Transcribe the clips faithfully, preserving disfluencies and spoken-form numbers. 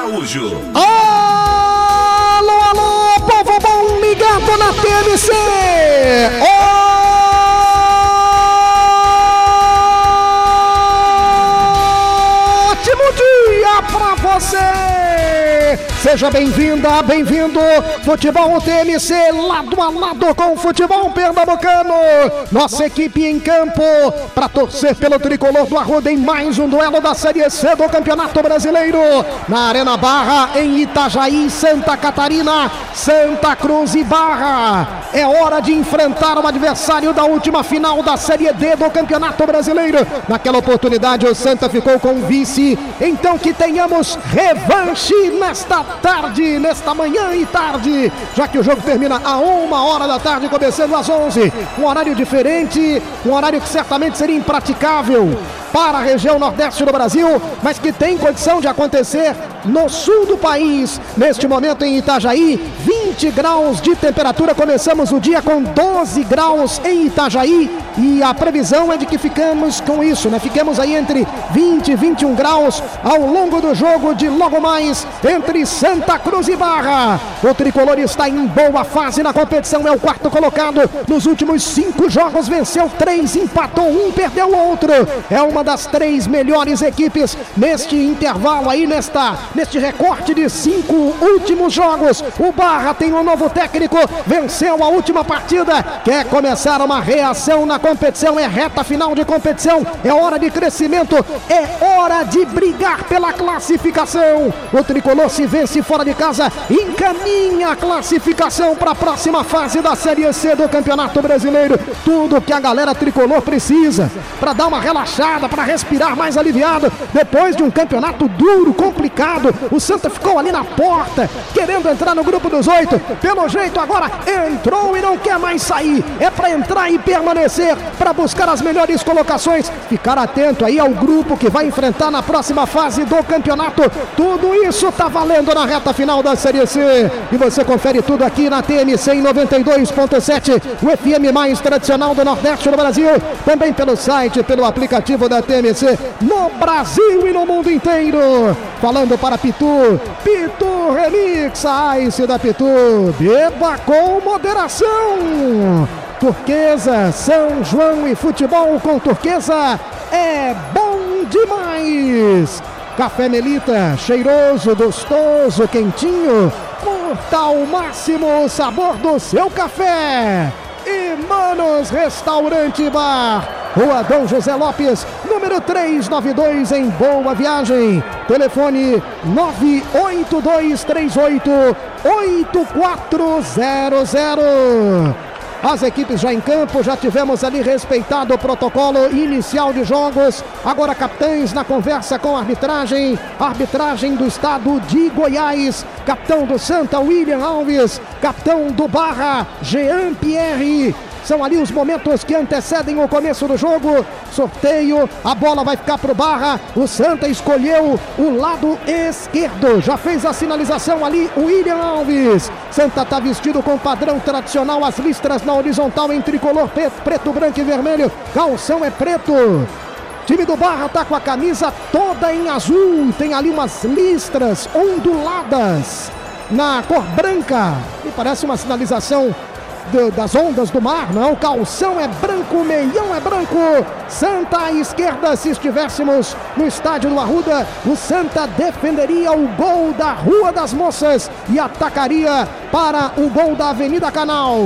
Araújo. Alô, alô, povo bom ligado na T M C. Ótimo dia pra você. Seja bem-vinda, bem-vindo. Futebol T M C, lado a lado com o futebol pernambucano. Nossa equipe em campo para torcer pelo tricolor do Arruda em mais um duelo da Série C do Campeonato Brasileiro. Na Arena Barra, em Itajaí, Santa Catarina, Santa Cruz e Barra. É hora de enfrentar o adversário da última final da Série D do Campeonato Brasileiro. Naquela oportunidade, o Santa ficou com o vice. Então que tenhamos revanche nesta tarde, nesta manhã e tarde, já que o jogo termina a uma hora da tarde, começando às onze. Um horário diferente, um horário que certamente seria impraticável para a região nordeste do Brasil, mas que tem condição de acontecer no sul do país. Neste momento em Itajaí, vinte graus de temperatura. Começamos o dia com doze graus em Itajaí e a previsão é de que ficamos com isso, né? Fiquemos aí entre vinte e vinte e um graus ao longo do jogo de logo mais entre Santa Cruz e Barra. O tricolor está em boa fase na competição, é o quarto colocado. Nos últimos cinco jogos venceu três, empatou um, perdeu o outro. É uma das três melhores equipes neste intervalo aí, nesta, neste recorte de cinco últimos jogos. O Barra tem um novo técnico, venceu a última partida, quer começar uma reação na competição, é reta final de competição, é hora de crescimento, é hora de brigar pela classificação. O tricolor, se vence fora de casa, encaminha a classificação para a próxima fase da Série C do Campeonato Brasileiro. Tudo que a galera tricolor precisa para dar uma relaxada, para respirar mais aliviado depois de um campeonato duro, complicado. O Santa ficou ali na porta querendo entrar no grupo dos oito, pelo jeito agora entrou e não quer mais sair. É para entrar e permanecer, para buscar as melhores colocações, ficar atento aí ao grupo que vai enfrentar na próxima fase do campeonato. Tudo isso tá valendo na reta final da Série C e você confere tudo aqui na T M C em noventa e dois ponto sete, o F M mais tradicional do Nordeste do Brasil, também pelo site, pelo aplicativo da T M C no Brasil e no mundo inteiro. Falando para Pitu, Pitu Remix, a Ice da Pitu, beba com moderação. Turquesa, São João e futebol com Turquesa é bom demais. Café Melita, cheiroso, gostoso, quentinho, curta ao máximo o sabor do seu café. E Manos Restaurante e Bar, Rua Dom José Lopes, número trezentos e noventa e dois, em Boa Viagem. Telefone nove oito dois três oito oito quatro zero zero. As equipes já em campo, já tivemos ali respeitado o protocolo inicial de jogos. Agora capitães na conversa com a arbitragem. Arbitragem do estado de Goiás. Capitão do Santa, William Alves. Capitão do Barra, Jean Pierre. São ali os momentos que antecedem o começo do jogo. Sorteio, a bola vai ficar para o Barra. O Santa escolheu o lado esquerdo. Já fez a sinalização ali o William Alves. Santa está vestido com padrão tradicional. As listras na horizontal em tricolor preto, branco e vermelho. Calção é preto. Time do Barra está com a camisa toda em azul. Tem ali umas listras onduladas na cor branca. Me parece uma sinalização Do, das ondas do mar, não? O calção é branco, o meião é branco. Santa à esquerda. Se estivéssemos no estádio do Arruda, o Santa defenderia o gol da Rua das Moças e atacaria para o gol da Avenida Canal.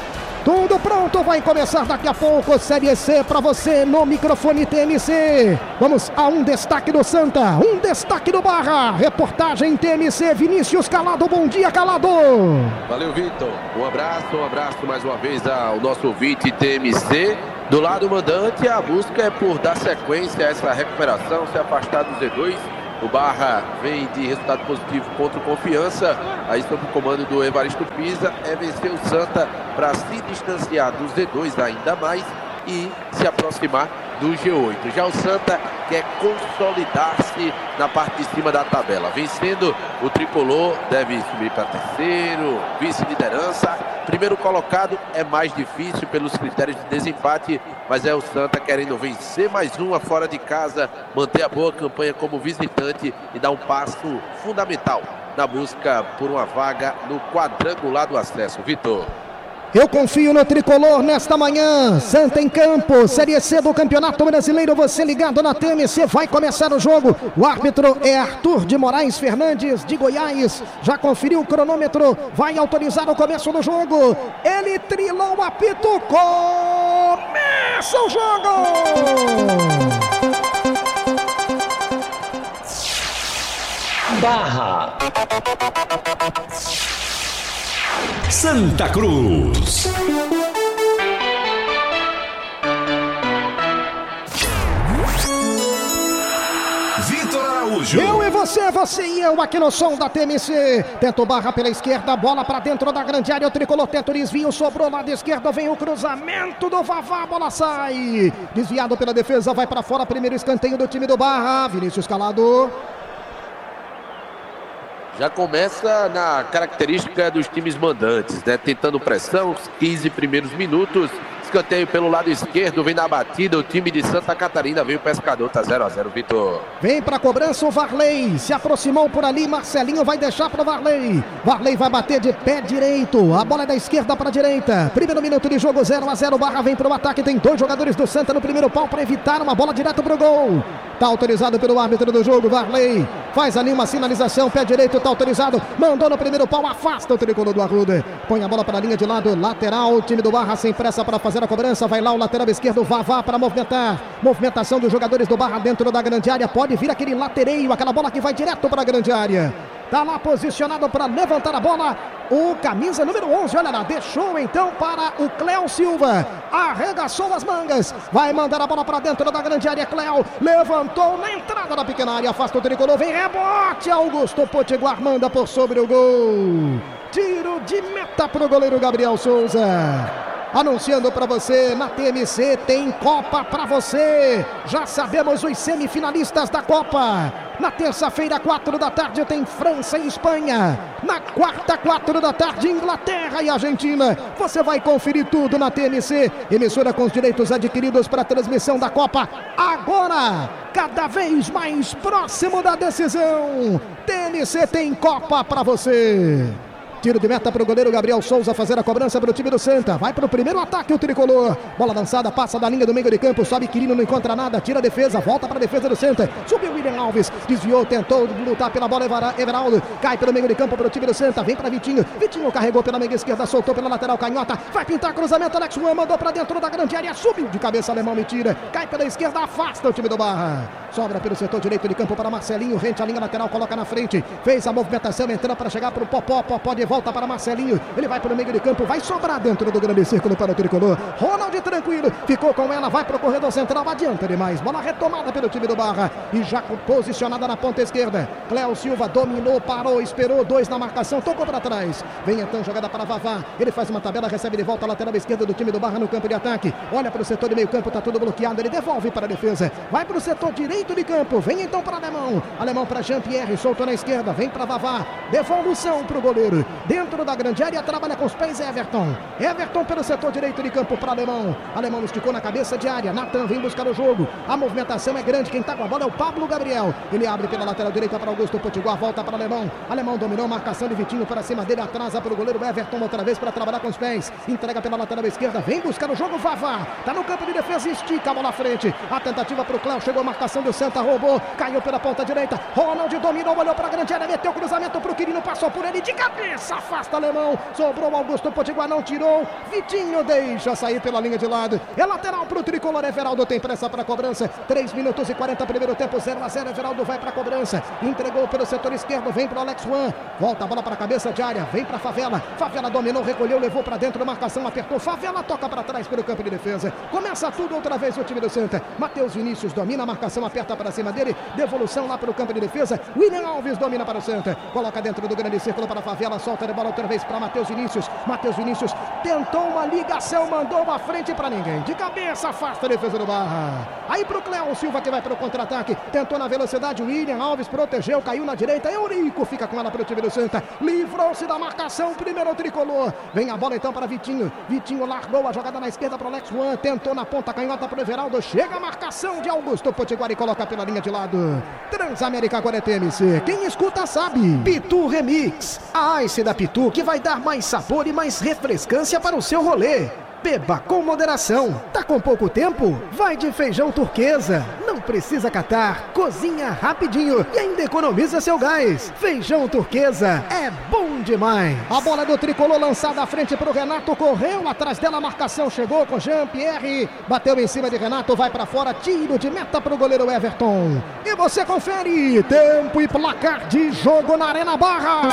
Tudo pronto, vai começar daqui a pouco Série C para você no microfone T M C. Vamos a um destaque do Santa, um destaque do Barra. Reportagem T M C, Vinícius Calado. Bom dia, Calado. Valeu, Vitor. Um abraço, um abraço mais uma vez ao nosso ouvinte T M C. Do lado mandante, a busca é por dar sequência a essa recuperação, se afastar do Z dois. O Barra vem de resultado positivo contra o Confiança, aí sob o comando do Evaristo Pisa, é vencer o Santa para se distanciar do Z dois ainda mais e se aproximar do G oito. Já o Santa quer consolidar-se na parte de cima da tabela. Vencendo, o tricolor deve subir para terceiro, vice-liderança. Primeiro colocado é mais difícil pelos critérios de desempate, mas é o Santa querendo vencer mais uma fora de casa, manter a boa campanha como visitante e dar um passo fundamental na busca por uma vaga no quadrangular do acesso. Vitor. Eu confio no tricolor nesta manhã. Santa em campo, Série C do Campeonato Brasileiro. Você ligado na T M C, vai começar o jogo. O árbitro é Arthur de Moraes Fernandes, de Goiás. Já conferiu o cronômetro, vai autorizar o começo do jogo. Ele trilou o apito. Começa o jogo! Barra Santa Cruz. Vitor Araújo. Eu e você, você e eu aqui no som da T M C. Tenta o Barra pela esquerda, bola pra dentro da grande área. O tricolor tenta o desvio, sobrou lado esquerdo. Vem o cruzamento do Vavá, a bola sai. Desviado pela defesa, vai pra fora. Primeiro escanteio do time do Barra. Vinícius Calado. Já começa na característica dos times mandantes, né? Tentando pressão, os quinze primeiros minutos. Escanteio pelo lado esquerdo, vem na batida o time de Santa Catarina, vem o Pescador, tá zero a zero, Vitor. Vem pra cobrança o Varley, se aproximou por ali, Marcelinho vai deixar pro Varley. Varley vai bater de pé direito, a bola é da esquerda pra direita. Primeiro minuto de jogo, zero a zero, Barra vem pro ataque, tem dois jogadores do Santa no primeiro pau pra evitar uma bola direto pro gol. Tá autorizado pelo árbitro do jogo, Varley. Faz ali uma sinalização, pé direito, tá autorizado. Mandou no primeiro pau, afasta o tricolor do Arruda. Põe a bola para a linha de lado, lateral. O time do Barra sem pressa para fazer a cobrança. Vai lá o lateral esquerdo, Vavá para movimentar. Movimentação dos jogadores do Barra dentro da grande área. Pode vir aquele latereio, aquela bola que vai direto para a grande área. Tá lá posicionado para levantar a bola o camisa número onze, olha lá, deixou então para o Cléo Silva, arregaçou as mangas, vai mandar a bola para dentro da grande área. Cléo levantou na entrada da pequena área, afasta o tricolor, vem rebote, Augusto Potiguar manda por sobre o gol, tiro de meta pro goleiro Gabriel Souza. Anunciando para você, na T M C tem Copa para você. Já sabemos os semifinalistas da Copa. Na terça-feira, quatro da tarde, tem França e Espanha. Na quarta, quatro da tarde, Inglaterra e Argentina. Você vai conferir tudo na T M C, emissora com os direitos adquiridos para a transmissão da Copa. Agora, cada vez mais próximo da decisão. T M C tem Copa para você. Tiro de meta para o goleiro Gabriel Souza fazer a cobrança para o time do Santa. Vai para o primeiro ataque o tricolor. Bola lançada, passa da linha do meio de campo. Sobe Quirino, não encontra nada. Tira a defesa, volta para a defesa do Santa. Subiu William Alves, desviou, tentou lutar pela bola. Everaldo cai pelo meio de campo para o time do Santa. Vem para Vitinho. Vitinho carregou pela meia esquerda, soltou pela lateral canhota. Vai pintar cruzamento. Alex Juan mandou para dentro da grande área. Subiu de cabeça, Alemão me tira. Cai pela esquerda, afasta o time do Barra. Sobra pelo setor direito de campo para Marcelinho. Rente a linha lateral, coloca na frente. Fez a movimentação, entrando para chegar para o Popó. Popó de volta para Marcelinho. Ele vai para o meio de campo, vai sobrar dentro do grande círculo para o tricolor. Ronald tranquilo, ficou com ela, vai para o corredor central, adianta demais. Bola retomada pelo time do Barra e já posicionada na ponta esquerda. Cléo Silva dominou, parou, esperou, dois na marcação, tocou para trás. Vem então jogada para Vavá. Ele faz uma tabela, recebe de volta a lateral esquerda do time do Barra no campo de ataque. Olha para o setor de meio campo, está tudo bloqueado. Ele devolve para a defesa, vai para o setor direito de campo. Vem então para Alemão. Alemão para Jean-Pierre, soltou na esquerda, vem para Vavá. Devolução para o goleiro. Dentro da grande área, trabalha com os pés Everton. Everton pelo setor direito de campo para Alemão. Alemão esticou na cabeça de área. Natan vem buscar o jogo. A movimentação é grande. Quem tá com a bola é o Pablo Gabriel. Ele abre pela lateral direita para Augusto Potiguar. Volta para Alemão. Alemão dominou. Marcação de Vitinho para cima dele. Atrasa para o goleiro Everton outra vez para trabalhar com os pés. Entrega pela lateral esquerda. Vem buscar o jogo. Vavá. Tá no campo de defesa. Estica a bola à frente. A tentativa para o Cléo. Chegou a marcação do Santa. Roubou. Caiu pela ponta direita. Ronald dominou. Olhou para a grande área. Meteu o cruzamento para o Quirino. Passou por ele de cabeça. Afasta Alemão. Sobrou Augusto Potiguar, não tirou. Vitinho deixa sair pela linha de lado. É lateral para o tricolor. Everaldo tem pressa para a cobrança. três minutos e quarenta, primeiro tempo, zero a zero. Everaldo vai para a cobrança. Entregou pelo setor esquerdo. Vem para o Alex Juan. Volta a bola para a cabeça de área. Vem para a Favela. Favela dominou, recolheu, levou para dentro. Marcação, apertou. Favela toca para trás pelo campo de defesa. Começa tudo outra vez o time do Santa. Matheus Vinícius domina a marcação, aperta para cima dele. Devolução lá para o campo de defesa. William Alves domina para o Santa. Coloca dentro do grande círculo para a Favela. Solta Volta de bola outra vez para Matheus Vinícius. Matheus Vinícius tentou uma ligação, mandou uma frente para ninguém. De cabeça, afasta a defesa do Barra. Aí pro Cléo Silva que vai para o contra-ataque. Tentou na velocidade, William Alves protegeu, caiu na direita. Eurico fica com ela para o time do Santa. Livrou-se da marcação, primeiro tricolor. Vem a bola então para Vitinho. Vitinho largou a jogada na esquerda para o Alex Juan. Tentou na ponta canhota para o Everaldo. Chega a marcação de Augusto Potiguar e coloca pela linha de lado. Transamérica agora é T M C. Quem escuta sabe. Pitu Remix. A Ice da Pitu que vai dar mais sabor e mais refrescância para o seu rolê. Beba com moderação. Tá com pouco tempo? Vai de feijão turquesa. Não precisa catar. Cozinha rapidinho e ainda economiza seu gás. Feijão turquesa é bom demais. A bola do tricolor lançada à frente pro Renato. Correu atrás dela. A marcação chegou com Jean-Pierre. Bateu em cima de Renato. Vai pra fora. Tiro de meta pro goleiro Everton. E você confere. Tempo e placar de jogo na Arena Barra.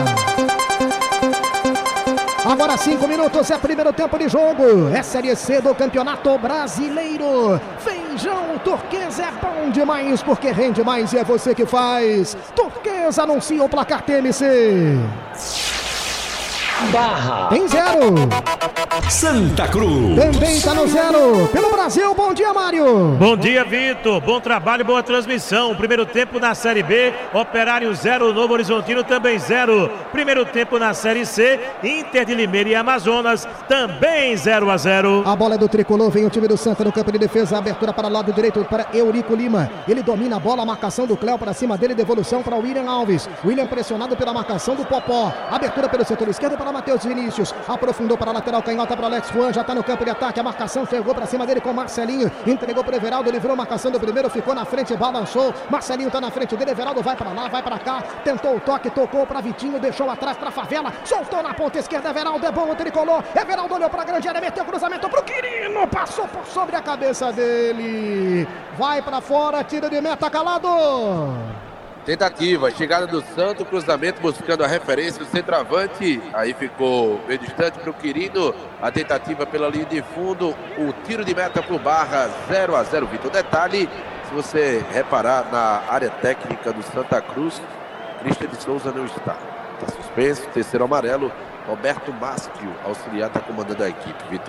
Agora cinco minutos, é primeiro tempo de jogo. É Série C do Campeonato Brasileiro. Feijão turquesa é bom demais porque rende mais e é você que faz. Turquesa anuncia o placar T M C. Barra. Tem zero. Santa Cruz. Também tá no zero. Pelo Brasil, bom dia, Mário. Bom dia, Vitor. Bom trabalho, boa transmissão. Primeiro tempo na Série B, Operário zero, Novo Horizontino também zero. Primeiro tempo na Série C, Inter de Limeira e Amazonas também zero a zero. A bola é do tricolor, vem o time do Santa no campo de defesa. Abertura para o lado direito para Eurico Lima. Ele domina a bola, a marcação do Cléo para cima dele, devolução para William Alves. William pressionado pela marcação do Popó. Abertura pelo setor esquerdo para Matheus Vinícius. Aprofundou para a lateral canhota para Alex Juan. Já está no campo de ataque. A marcação chegou para cima dele com Marcelinho. Entregou para Everaldo. Livrou a marcação do primeiro. Ficou na frente, balançou. Marcelinho está na frente dele. Everaldo vai para lá, vai para cá. Tentou o toque, tocou para Vitinho. Deixou atrás para Favela. Soltou na ponta esquerda. Everaldo é bom o tricolor. Everaldo olhou para a grande área. Meteu cruzamento para o Quirino. Passou por sobre a cabeça dele. Vai para fora. Tiro de meta calado. Tentativa, chegada do Santo, cruzamento buscando a referência, o centroavante, aí ficou bem distante para o Quirino, a tentativa pela linha de fundo, o tiro de meta para o Barra, zero a zero, Vitor. Detalhe, se você reparar na área técnica do Santa Cruz, Cristian de Souza não está, está suspenso, terceiro amarelo, Roberto Mastio, auxiliar, está comandando a equipe, Vitor.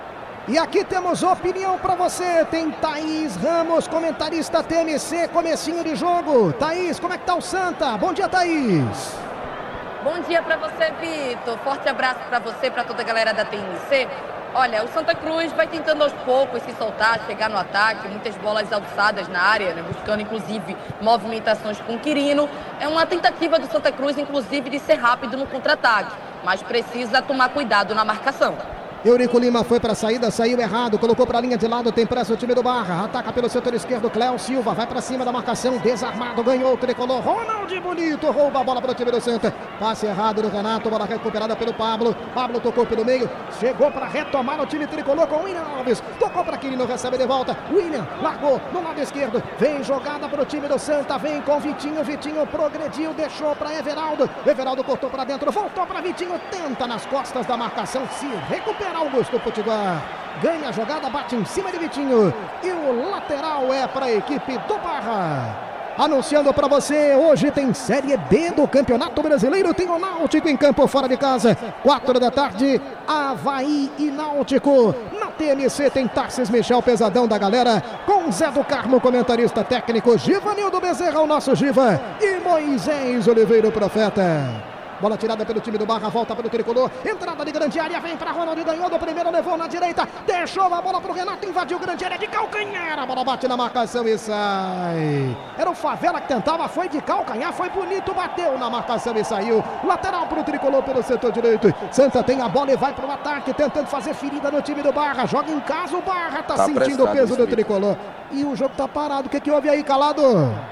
E aqui temos opinião para você, tem Thaís Ramos, comentarista T M C, comecinho de jogo. Thaís, como é que tá o Santa? Bom dia, Thaís. Bom dia para você, Vitor. Forte abraço para você, para toda a galera da T M C. Olha, o Santa Cruz vai tentando aos poucos se soltar, chegar no ataque, muitas bolas alçadas na área, né, buscando inclusive movimentações com o Quirino. É uma tentativa do Santa Cruz, inclusive, de ser rápido no contra-ataque, mas precisa tomar cuidado na marcação. Eurico Lima foi para a saída, saiu errado, colocou para a linha de lado, tem pressa o time do Barra, ataca pelo setor esquerdo, Cléo Silva, vai para cima da marcação, desarmado, ganhou o tricolor, Ronaldo Bonito, rouba a bola para o time do Santa, passe errado do Renato, bola recuperada pelo Pablo, Pablo tocou pelo meio, chegou para retomar o time tricolor com William Alves, tocou para Quirino, recebe de volta, William largou no lado esquerdo, vem jogada para o time do Santa, vem com Vitinho, Vitinho progrediu, deixou para Everaldo, Everaldo cortou para dentro, voltou para Vitinho, tenta nas costas da marcação, se recupera Augusto Potiguar, ganha a jogada, bate em cima de Vitinho e o lateral é para a equipe do Barra. Anunciando para você, hoje tem Série B do Campeonato Brasileiro, tem o Náutico em campo fora de casa, quatro da tarde, Avaí e Náutico. Na T M C tem Tarcísio Michel, pesadão da galera, com Zé do Carmo, comentarista técnico, Givanildo Bezerra, o nosso Giva, e Moisés Oliveira, o profeta. Bola tirada pelo time do Barra, volta pelo tricolor, entrada de grande área, vem para Ronaldo, ganhou do primeiro, levou na direita, deixou a bola pro Renato, invadiu grande área de calcanhar, a bola bate na marcação e sai. Era o Favela que tentava, foi de calcanhar, foi bonito, bateu na marcação e saiu. Lateral pro tricolor pelo setor direito. Santa tem a bola e vai pro ataque, tentando fazer ferida no time do Barra, joga em casa, o Barra tá, tá sentindo o peso do tricolor. E o jogo tá parado, o que que houve aí, Calado?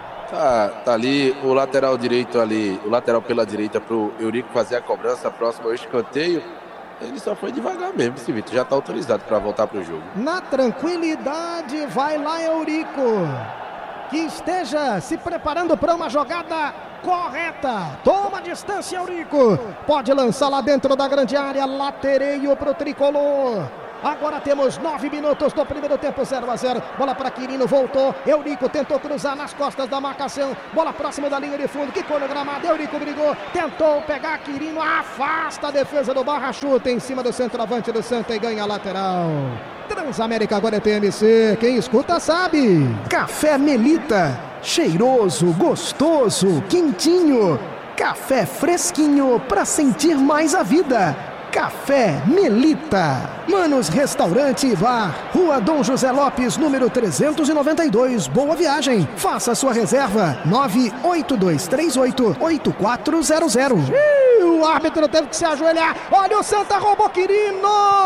Tá, tá ali o lateral direito ali, o lateral pela direita pro Eurico fazer a cobrança próxima ao escanteio. Ele só foi devagar mesmo, esse Vitor já tá autorizado para voltar pro jogo. Na tranquilidade, vai lá Eurico, que esteja se preparando para uma jogada correta. Toma distância Eurico, pode lançar lá dentro da grande área, latereio pro tricolor. Agora temos nove minutos do primeiro tempo, zero a zero. Bola para Quirino, voltou. Eurico tentou cruzar nas costas da marcação. Bola próxima da linha de fundo, quicou no gramado. Eurico brigou, tentou pegar Quirino, afasta a defesa do Barra, chuta em cima do centroavante do Santa e ganha a lateral. Transamérica agora é T M C, quem escuta sabe. Café Melita, cheiroso, gostoso, quentinho. Café fresquinho pra sentir mais a vida. Café Melita. Manos Restaurante e Bar, Rua Dom José Lopes, número trezentos e noventa e dois. Boa viagem. Faça sua reserva nove oito dois três oito oito quatro zero zero. Ih, o árbitro teve que se ajoelhar. Olha, o Santa roubou Quirino.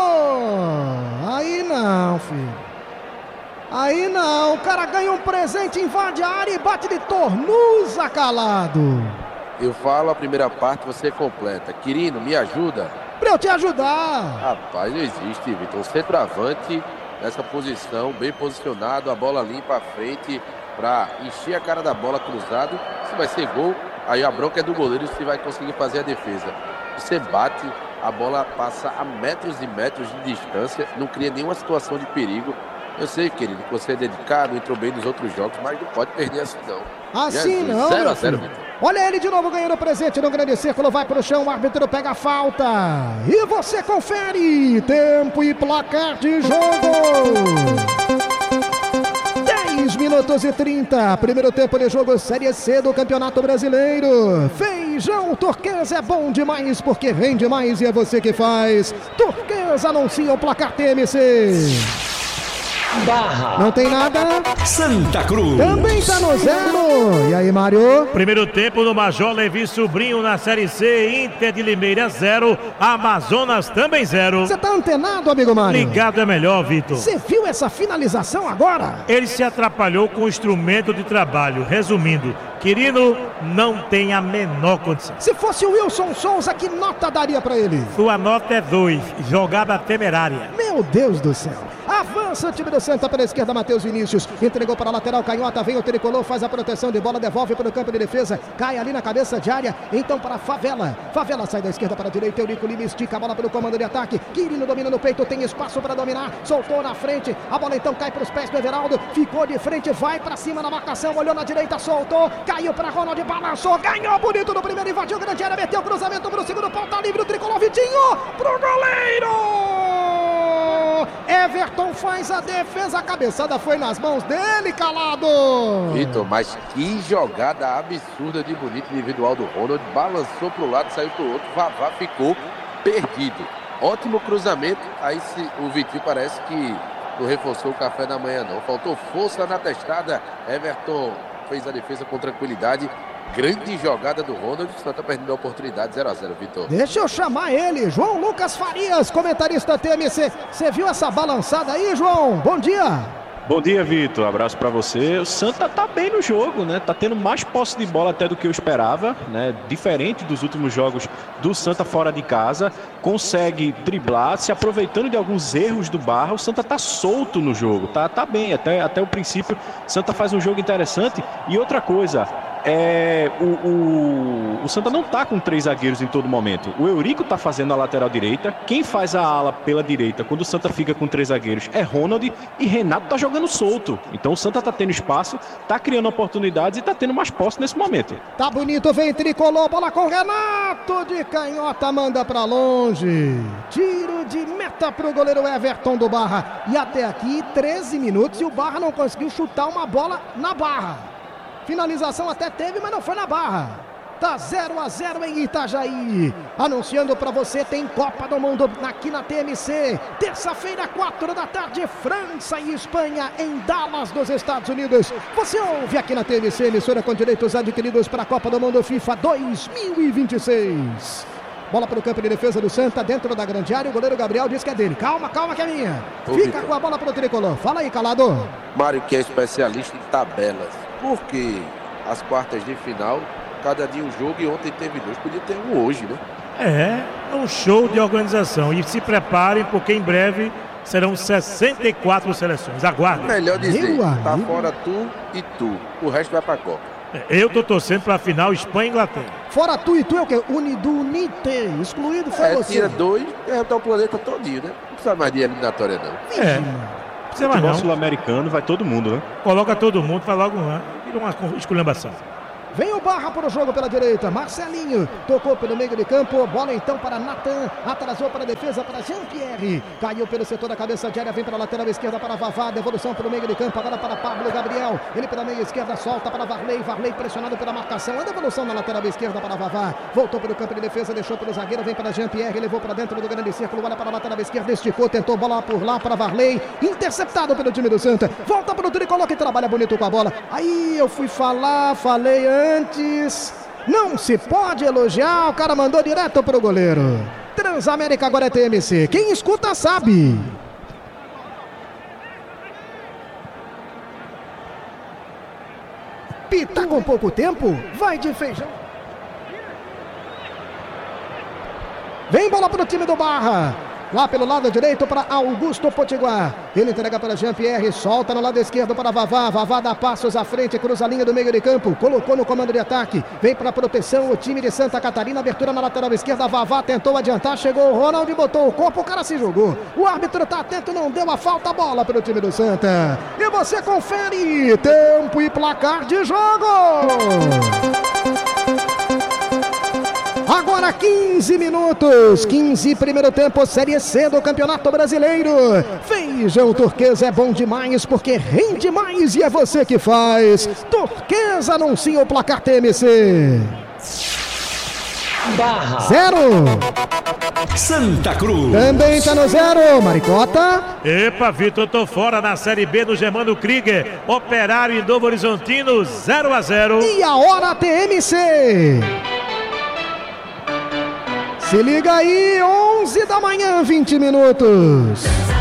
Aí não, filho. Aí não. O cara ganha um presente, invade a área e bate de tornuza, calado. Eu falo a primeira parte, você completa. Quirino, me ajuda. Pra eu te ajudar. Rapaz, não existe, Vitor. Um centroavante nessa posição, bem posicionado, a bola limpa à frente para encher a cara da bola cruzado. Se vai ser gol, aí a bronca é do goleiro se vai conseguir fazer a defesa. Você bate, a bola passa a metros e metros de distância, não cria nenhuma situação de perigo. Eu sei, querido, que você é dedicado, entrou bem nos outros jogos, mas não pode perder assim não. Assim Jesus, não, zero a zero, Vitor. Olha ele de novo ganhando presente no grande círculo, vai pro chão, o árbitro pega a falta. E você confere tempo e placar de jogo. dez minutos e trinta, primeiro tempo de jogo, Série C do Campeonato Brasileiro. Feijão Turquesa é bom demais porque rende mais e é você que faz. Turquesa anuncia o placar T M C. Barra. Não tem nada. Santa Cruz. Também tá no zero. E aí, Mário? Primeiro tempo no Major Levi Sobrinho na Série C. Inter de Limeira zero. Amazonas também zero. Você tá antenado, amigo Mário? Ligado é melhor, Vitor. Você viu essa finalização agora? Ele se atrapalhou com o instrumento de trabalho. Resumindo, Quirino não tem a menor condição. Se fosse o Wilson Souza, que nota daria pra ele? Sua nota é dois. Jogada temerária. Meu Deus do céu. Avança o time do Santa pela esquerda, Matheus Vinícius. Entregou para a lateral, canhota, vem o tricolor, faz a proteção de bola, devolve para o campo de defesa. Cai ali na cabeça de área, então para a Favela. Favela sai da esquerda para a direita, Eurico Lima estica a bola pelo comando de ataque. Quirino domina no peito, tem espaço para dominar. Soltou na frente, a bola então cai para os pés do Everaldo. Ficou de frente, vai para cima na marcação, olhou na direita, soltou. Caiu para Ronald, balançou, ganhou bonito no primeiro, invadiu grande área, meteu o cruzamento para o segundo, ponta livre, o tricolor Vitinho pro goleiro. Everton faz a defesa, a cabeçada foi nas mãos dele, calado. Vitor, mas que jogada absurda de bonito individual do Ronald, balançou pro lado, saiu pro outro, Vavá ficou perdido. Ótimo cruzamento, aí se, o Vitinho parece que não reforçou o café da manhã não, faltou força na testada, Everton fez a defesa com tranquilidade. Grande jogada do Ronald, só está perdendo a oportunidade, zero a zero, Vitor. Deixa eu chamar ele, João Lucas Farias, comentarista T M C. Você viu essa balançada aí, João? Bom dia. Bom dia, Vitor. Abraço pra você. O Santa tá bem no jogo, né? Tá tendo mais posse de bola até do que eu esperava, né? Diferente dos últimos jogos do Santa fora de casa. Consegue driblar, se aproveitando de alguns erros do Barra. O Santa tá solto no jogo, tá, tá bem. Até, até o princípio, o Santa faz um jogo interessante. E outra coisa, é, o, o, o Santa não tá com três zagueiros em todo momento. O Eurico tá fazendo a lateral direita. Quem faz a ala pela direita quando o Santa fica com três zagueiros é Ronald e Renato tá jogando solto. Então o Santa tá tendo espaço, tá criando oportunidades e tá tendo mais posse nesse momento. Tá bonito, vem tricolor, bola com Renato de canhota, manda pra longe. Tiro de meta pro goleiro Everton do Barra. E até aqui treze minutos e o Barra não conseguiu chutar uma bola na barra. Finalização até teve, mas não foi na barra. Tá zero a zero em Itajaí. Anunciando pra você, tem Copa do Mundo aqui na T M C. Terça-feira, quatro da tarde, França e Espanha em Dallas, nos Estados Unidos. Você ouve aqui na T M C, emissora com direitos adquiridos para a Copa do Mundo FIFA dois mil e vinte e seis. Bola para o campo de defesa do Santa, dentro da grande área. O goleiro Gabriel diz que é dele. Calma, calma que é minha. Ô, Fica Victor. com a bola para o tricolor. Fala aí, calado. Mário, que é especialista em tabelas. Por que as quartas de final, cada dia um jogo e ontem teve dois? Podia ter um hoje, né? É, é um show de organização. E se preparem porque em breve serão sessenta e quatro seleções. Aguardem. Melhor dizer, Meu tá amigo. fora tu e tu. O resto vai pra Copa. Eu tô torcendo pra final Espanha e Inglaterra. Fora tu e tu é o quê? Unidunite. Excluído foi É, você. tira dois e derrotar o planeta todinho, né? Não precisa mais de eliminatória, não. É. Não precisa mais Futebol não. sul-americano vai todo mundo, né? Coloca todo mundo, vai logo lá. Vira uma esculhambação. Vem o Barra para o jogo pela direita. Marcelinho tocou pelo meio de campo. Bola então para Natan. Atrasou para a defesa para Jean-Pierre. Caiu pelo setor da cabeça de área. Vem para a lateral esquerda para Vavá. Devolução para o meio de campo. Agora para Pablo Gabriel. Ele pela meia esquerda solta para Varley. Varley pressionado pela marcação. A devolução na lateral esquerda para Vavá. Voltou para o campo de defesa. Deixou para o zagueiro. Vem para Jean-Pierre. Levou para dentro do grande círculo. Olha para a lateral esquerda. Esticou. Tentou bola por lá para Varley. Interceptado pelo time do Santa. Volta para o tricolor que trabalha bonito com a bola. Aí eu fui falar. Falei antes. Não se pode elogiar, o cara mandou direto pro goleiro. Transamérica agora é T M C. Quem escuta sabe. Pita com pouco tempo, vai de feijão. Vem bola pro time do Barra. Lá pelo lado direito para Augusto Potiguar. Ele entrega para Jean-Pierre, solta no lado esquerdo para Vavá. Vavá dá passos à frente, cruza a linha do meio de campo. Colocou no comando de ataque. Vem para a proteção o time de Santa Catarina. Abertura na lateral esquerda. Vavá tentou adiantar, chegou o Ronald, botou o corpo, o cara se jogou. O árbitro tá atento, não deu a falta, bola para o time do Santa. E você confere tempo e placar de jogo. Agora quinze minutos, quinze primeiro tempo, Série C do Campeonato Brasileiro. Feijão Turquesa é bom demais porque rende mais e é você que faz. Turquesa anuncia o placar T M C. Barra. Zero. Santa Cruz. Também tá no zero, Maricota. Epa, Vitor, tô fora na Série B do Germano Krieger. Operário e Novo Horizontino, zero a zero. E a hora T M C. Se liga aí, onze da manhã, vinte minutos.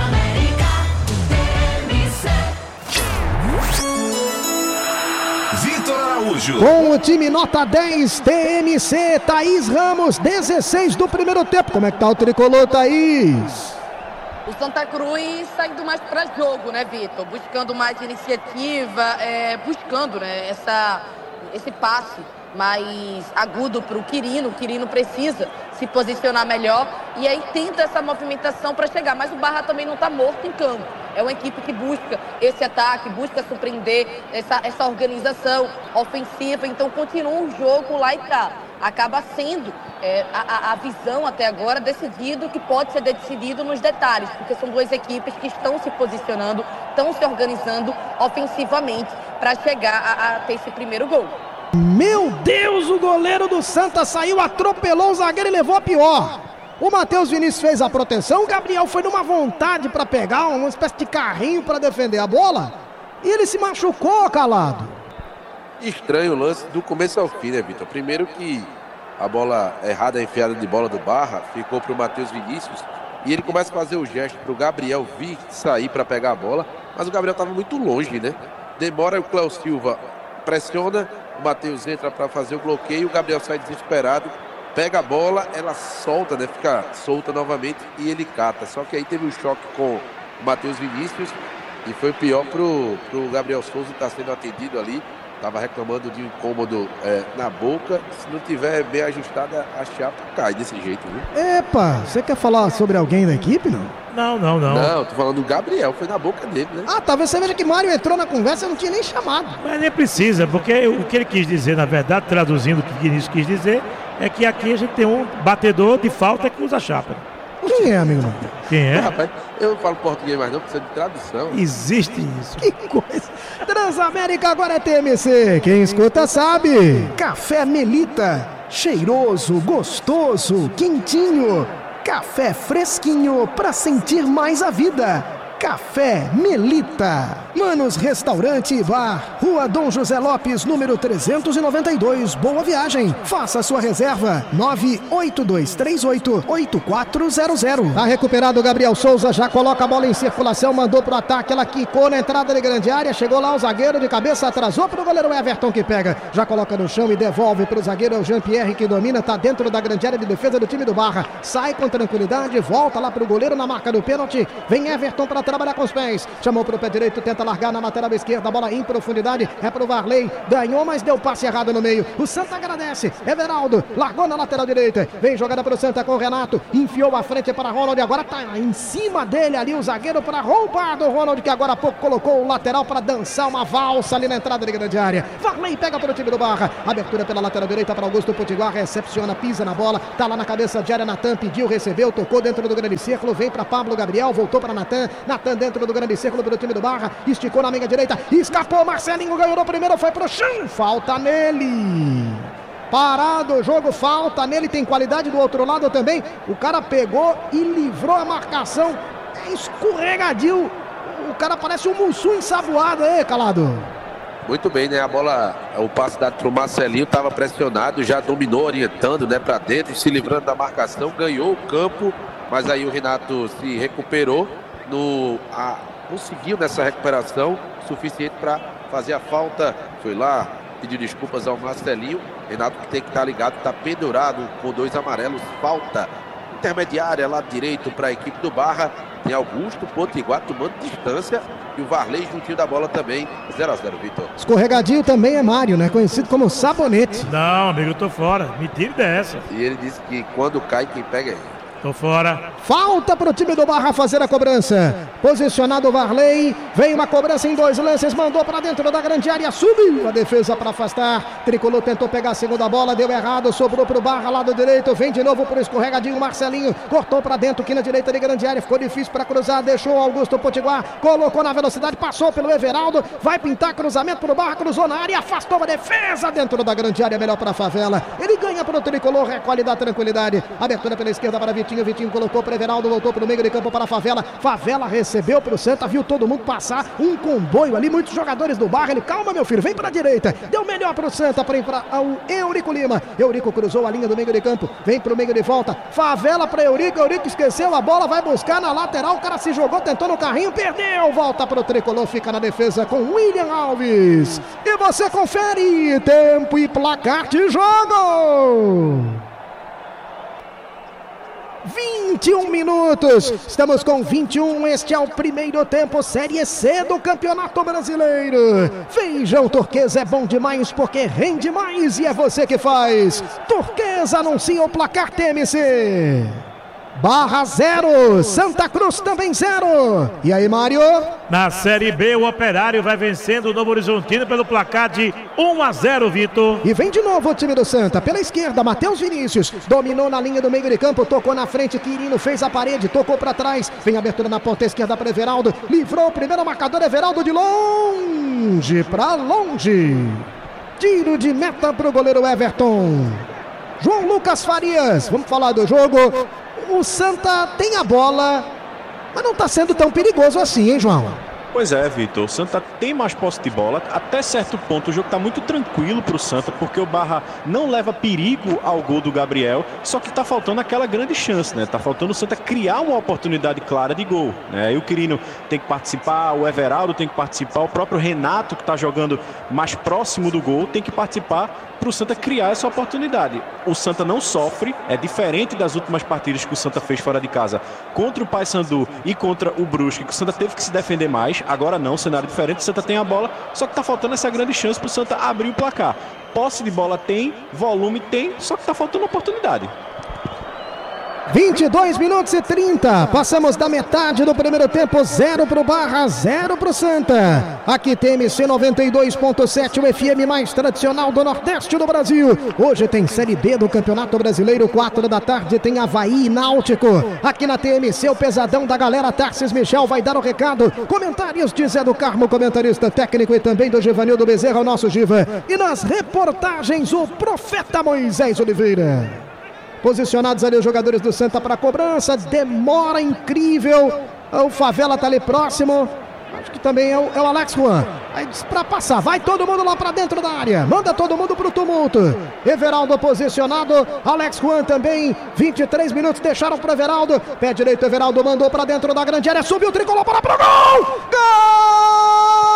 Vitor Araújo. Com o time nota dez, T M C, Thaís Ramos, dezesseis do primeiro tempo. Como é que tá o tricolor, Thaís? O Santa Cruz saindo mais para jogo, né, Vitor? Buscando mais iniciativa, é, buscando, né, essa, esse passe mais agudo para o Quirino. O Quirino precisa se posicionar melhor e aí tenta essa movimentação para chegar, mas o Barra também não está morto em campo. É uma equipe que busca esse ataque, busca surpreender essa, essa organização ofensiva, então continua um jogo lá e cá. Acaba sendo é, a, a visão até agora decidido, que pode ser decidido nos detalhes, porque são duas equipes que estão se posicionando, estão se organizando ofensivamente para chegar a, a ter esse primeiro gol. Meu Deus, o goleiro do Santa saiu, atropelou o zagueiro e levou a pior. O Matheus Vinícius fez a proteção, o Gabriel foi numa vontade para pegar uma espécie de carrinho para defender a bola e ele se machucou, Calado. Estranho o lance do começo ao fim, né, Vitor? Primeiro que a bola errada, a enfiada de bola do Barra, ficou para o Matheus Vinícius e ele começa a fazer o gesto para o Gabriel vir sair para pegar a bola, mas o Gabriel estava muito longe, né? Demora, o Cléo Silva pressiona, o Matheus entra para fazer o bloqueio, o Gabriel sai desesperado, pega a bola, ela solta, né? Fica solta novamente e ele cata. Só que aí teve um choque com o Matheus Vinícius e foi pior pro, pro Gabriel Souza, que está sendo atendido ali. Estava reclamando de um incômodo é, na boca. Se não tiver bem ajustada, a chapa cai desse jeito, viu? Epa, você quer falar sobre alguém da equipe, não? Não, não, não. Não, tô falando do Gabriel, foi na boca dele, né? Ah, talvez você veja que Mário entrou na conversa e não tinha nem chamado. Mas nem precisa, porque o que ele quis dizer, na verdade, traduzindo o que o Vinícius quis dizer, é que aqui a gente tem um batedor de falta que usa chapa. Quem é, amigo? Quem é? Rapaz, eu não falo português mais não, precisa de tradução. Existe isso. Que coisa. Transamérica agora é T M C. Quem escuta sabe. Café Melita. Cheiroso, gostoso, quentinho. Café fresquinho pra sentir mais a vida. Café Melita. Manos Restaurante e Bar. Rua Dom José Lopes, número trezentos e noventa e dois. Boa viagem. Faça sua reserva. nove oito dois três oito oito quatro zero zero. Tá recuperado o Gabriel Souza. Já coloca a bola em circulação. Mandou pro ataque. Ela quicou na entrada de grande área. Chegou lá o zagueiro de cabeça. Atrasou pro goleiro Everton que pega. Já coloca no chão e devolve pro zagueiro. É o Jean-Pierre que domina. Tá dentro da grande área de defesa do time do Barra. Sai com tranquilidade. Volta lá pro goleiro na marca do pênalti. Vem Everton para trabalhar com os pés. Chamou pro pé direito. Tenta largar na lateral esquerda, bola em profundidade, é pro Varley, ganhou, mas deu passe errado no meio. O Santa agradece, Everaldo, largou na lateral direita, vem jogada pro Santa com o Renato, enfiou a frente para Ronald, agora tá em cima dele ali o zagueiro para roubar do Ronald, que agora há pouco colocou o lateral para dançar uma valsa ali na entrada de grande área. Varley pega para o time do Barra, abertura pela lateral direita para Augusto Potiguar, recepciona, pisa na bola, tá lá na cabeça de área, Natan pediu, recebeu, tocou dentro do grande círculo, vem para Pablo Gabriel, voltou para Natan, Natan dentro do grande círculo para o time do Barra, esticou na meia direita, escapou, Marcelinho ganhou no primeiro, foi pro chão, falta nele. Parado o jogo, falta nele, tem qualidade do outro lado também. O cara pegou e livrou a marcação. É escorregadio. O cara parece um Mussum ensaboado aí, Calado. Muito bem, né? A bola, o passe dado pro Marcelinho, estava pressionado, já dominou, orientando, né, para dentro, se livrando da marcação, ganhou o campo, mas aí o Renato se recuperou, no, a, conseguiu nessa recuperação suficiente para fazer a falta. Foi lá, pediu desculpas ao Marcelinho. Renato que tem que estar ligado, está pendurado com dois amarelos, falta intermediária, lado direito para a equipe do Barra. Tem Augusto Potiguar tomando distância e o Varley juntinho da bola também. zero a zero, Vitor. Escorregadio também é Mário, né? Conhecido como Sabonete. Não, amigo, eu tô fora. Me tire dessa. E ele disse que quando cai, quem pega é ele. Tô fora. Falta para o time do Barra fazer a cobrança. Posicionado o Varley. Vem uma cobrança em dois lances. Mandou para dentro da grande área. Subiu a defesa para afastar. Tricolor tentou pegar a segunda bola. Deu errado. Sobrou para o Barra, lado direito. Vem de novo para o escorregadinho. Marcelinho cortou para dentro. Aqui na direita de grande área. Ficou difícil para cruzar. Deixou Augusto Potiguar. Colocou na velocidade. Passou pelo Everaldo. Vai pintar cruzamento para o Barra. Cruzou na área. Afastou a defesa dentro da grande área. Melhor para a Favela. Ele ganha para o Tricolor. Recolhe da tranquilidade. Abertura pela esquerda para Vitinho. Vitinho colocou para Everaldo, voltou para o meio de campo para a Favela. Favela recebeu para o Santa, viu todo mundo passar. Um comboio ali, muitos jogadores do Barra. Ele, calma meu filho, vem para a direita. Deu melhor para o Santa, para o Eurico Lima. Eurico cruzou a linha do meio de campo, vem para o meio de volta. Favela para Eurico, Eurico esqueceu a bola, vai buscar na lateral. O cara se jogou, tentou no carrinho, perdeu. Volta para o Tricolor, fica na defesa com William Alves. E você confere tempo e placar de jogo. vinte e um minutos, estamos com vinte e um, este é o primeiro tempo, Série C do Campeonato Brasileiro. Feijão Turquesa é bom demais porque rende mais e é você que faz. Turquesa anuncia o placar T M C. Barra zero, Santa Cruz também zero. E aí, Mário? Na Série B, o Operário vai vencendo o Novo Horizontino pelo placar de um a zero, Vitor. E vem de novo o time do Santa. Pela esquerda, Matheus Vinícius. Dominou na linha do meio de campo, tocou na frente, Quirino fez a parede, tocou para trás. Vem abertura na ponta esquerda para Everaldo. Livrou o primeiro marcador, Everaldo de longe para longe. Tiro de meta para o goleiro Everton. João Lucas Farias, vamos falar do jogo. O Santa tem a bola, mas não está sendo tão perigoso assim, hein, João? Pois é, Vitor, o Santa tem mais posse de bola, até certo ponto o jogo está muito tranquilo para o Santa, porque o Barra não leva perigo ao gol do Gabriel, só que está faltando aquela grande chance, né? Está faltando o Santa criar uma oportunidade clara de gol, né? Aí o Quirino tem que participar, o Everaldo tem que participar, o próprio Renato, que está jogando mais próximo do gol, tem que participar para o Santa criar essa oportunidade. O Santa não sofre, é diferente das últimas partidas que o Santa fez fora de casa contra o Paysandu e contra o Brusque, que o Santa teve que se defender mais. Agora não, cenário diferente, o Santa tem a bola, só que está faltando essa grande chance para o Santa abrir o placar. Posse de bola tem, volume tem, só que está faltando oportunidade. vinte e dois minutos e trinta, passamos da metade do primeiro tempo, zero para o Barra, zero para o Santa. Aqui T M C noventa e dois ponto sete, o F M mais tradicional do Nordeste do Brasil. Hoje tem Série B do Campeonato Brasileiro, quatro da tarde tem Avaí e Náutico. Aqui na T M C, o pesadão da galera, Tarsis Michel vai dar o recado. Comentários de Zé do Carmo, comentarista técnico, e também do Givanildo Bezerra, o nosso Giva. E nas reportagens, o profeta Moisés Oliveira. Posicionados ali os jogadores do Santa para a cobrança. Demora incrível. O Favela tá ali próximo. Acho que também é o, é o Alex Juan. Aí para passar. Vai todo mundo lá para dentro da área. Manda todo mundo pro tumulto. Everaldo posicionado. Alex Juan também. vinte e três minutos deixaram pro Everaldo. Pé direito, Everaldo mandou para dentro da grande área. Subiu o Tricolor para pro gol. Gol!